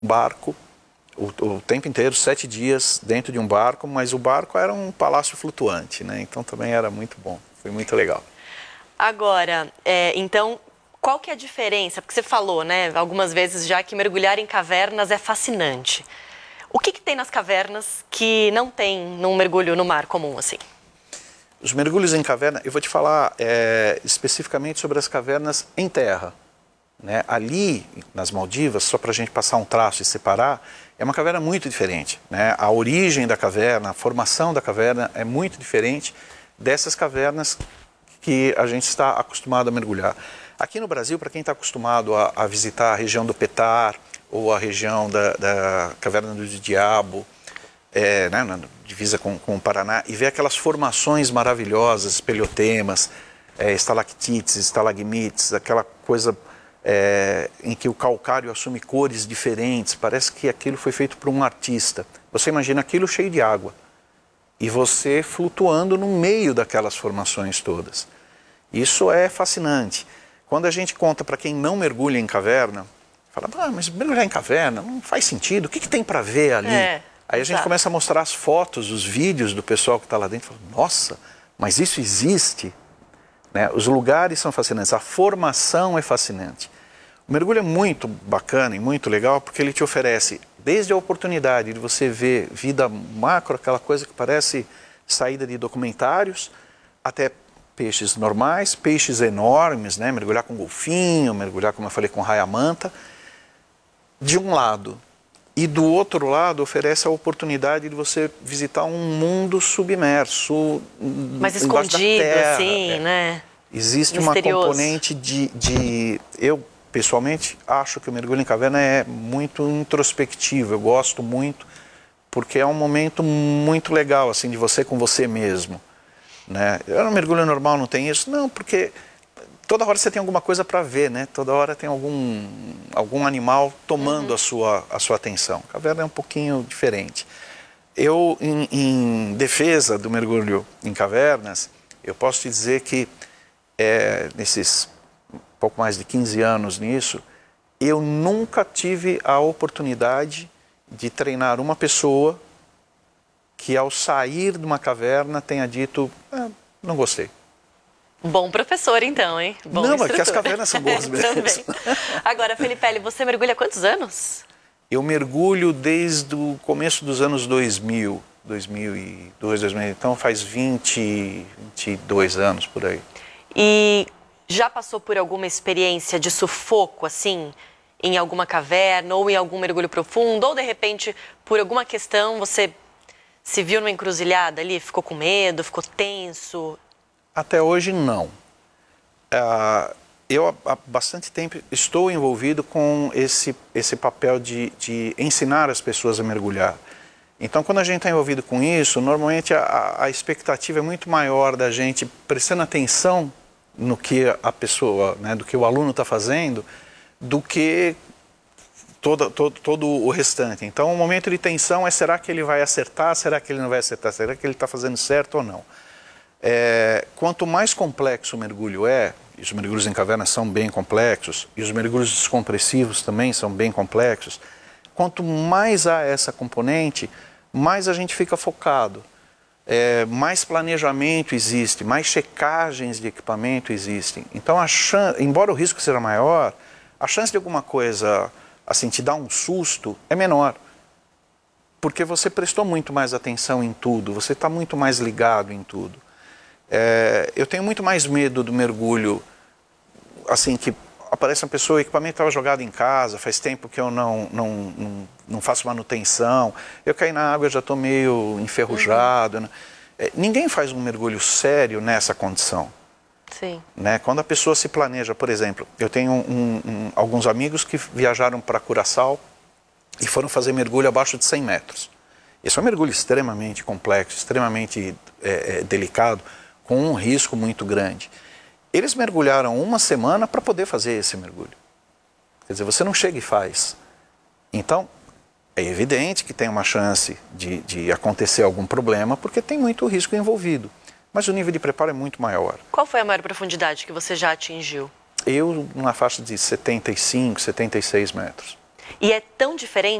barco, o tempo inteiro, 7 dias dentro de um barco, mas o barco era um palácio flutuante, né? Então também era muito bom, foi muito legal. Agora, então, qual que é a diferença? Porque você falou, né, algumas vezes já que mergulhar em cavernas é fascinante. O que tem nas cavernas que não tem num mergulho no mar comum, assim? Os mergulhos em caverna, eu vou te falar especificamente sobre as cavernas em terra. Né? Ali, nas Maldivas, só para a gente passar um traço e separar, é uma caverna muito diferente. Né? A origem da caverna, a formação da caverna é muito diferente dessas cavernas que a gente está acostumado a mergulhar. Aqui no Brasil, para quem está acostumado a visitar a região do Petar ou a região da Caverna do Diabo, né, na divisa com o Paraná, e ver aquelas formações maravilhosas, espelhotemas, estalactites, estalagmites, aquela coisa em que o calcário assume cores diferentes, parece que aquilo foi feito por um artista. Você imagina aquilo cheio de água e você flutuando no meio daquelas formações todas. Isso é fascinante. Quando a gente conta para quem não mergulha em caverna, fala, mas mergulhar em caverna não faz sentido, o que tem para ver ali? Aí a gente começa a mostrar as fotos, os vídeos do pessoal que está lá dentro, fala, nossa, mas isso existe? Né? Os lugares são fascinantes, a formação é fascinante. O mergulho é muito bacana e muito legal porque ele te oferece desde a oportunidade de você ver vida macro, aquela coisa que parece saída de documentários, até peixes normais, peixes enormes, né? Mergulhar com golfinho, mergulhar, como eu falei, com raia-manta, de um lado. E do outro lado oferece a oportunidade de você visitar um mundo submerso, mais escondido, assim, né? Existe uma componente eu pessoalmente acho que o mergulho em caverna é muito introspectivo, eu gosto muito, porque é um momento muito legal, assim, de você com você mesmo. Né? No mergulho normal não tem isso? Não, porque toda hora você tem alguma coisa para ver, né? Toda hora tem algum animal tomando a sua atenção. A caverna é um pouquinho diferente. Eu, em defesa do mergulho em cavernas, eu posso te dizer que nesses pouco mais de 15 anos nisso, eu nunca tive a oportunidade de treinar uma pessoa que ao sair de uma caverna tenha dito, não gostei. Bom professor, então, hein? Bom não, instrutor. é que as cavernas são boas mesmo. Agora, Felipe, você mergulha há quantos anos? Eu mergulho desde o começo dos anos 2000, 2002, 2000, então faz 22 anos por aí. E já passou por alguma experiência de sufoco, assim, em alguma caverna ou em algum mergulho profundo? Ou, de repente, por alguma questão, você se viu numa encruzilhada ali, ficou com medo, ficou tenso? Até hoje, não. Eu, há bastante tempo, estou envolvido com esse papel de ensinar as pessoas a mergulhar. Então, quando a gente está envolvido com isso, normalmente a expectativa é muito maior da gente prestando atenção no que a pessoa, né, do que o aluno está fazendo, do que todo o restante. Então, o momento de tensão é, será que ele vai acertar, será que ele não vai acertar, será que ele está fazendo certo ou não? Quanto mais complexo o mergulho e os mergulhos em caverna são bem complexos, e os mergulhos descompressivos também são bem complexos, quanto mais há essa componente, mais a gente fica focado. Mais planejamento existe, mais checagens de equipamento existem. Então, embora o risco seja maior, a chance de alguma coisa assim te dar um susto é menor. Porque você prestou muito mais atenção em tudo, você está muito mais ligado em tudo. Eu tenho muito mais medo do mergulho, assim, que aparece uma pessoa, o equipamento estava jogado em casa, faz tempo que eu não faço manutenção, eu caí na água, já estou meio enferrujado. Né? Ninguém faz um mergulho sério nessa condição. Sim. Né? Quando a pessoa se planeja, por exemplo, eu tenho alguns amigos que viajaram para Curaçao e foram fazer mergulho abaixo de 100 metros. Esse é um mergulho extremamente complexo, extremamente delicado, com um risco muito grande. Eles mergulharam uma semana para poder fazer esse mergulho. Quer dizer, você não chega e faz. Então, é evidente que tem uma chance de acontecer algum problema, porque tem muito risco envolvido. Mas o nível de preparo é muito maior. Qual foi a maior profundidade que você já atingiu? Eu, na faixa de 75, 76 metros. E é tão diferente